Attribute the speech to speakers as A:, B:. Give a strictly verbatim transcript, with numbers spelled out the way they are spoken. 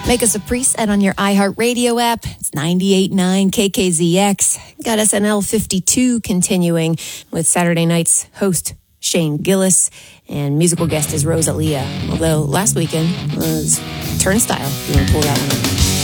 A: Make us a preset on your iHeartRadio app. It's ninety-eight point nine K K Z X. Got S N L fifty-two continuing with Saturday night's host Shane Gillis, and musical guest is Rosalia. Although last weekend was Turnstile. You want to pull that one up?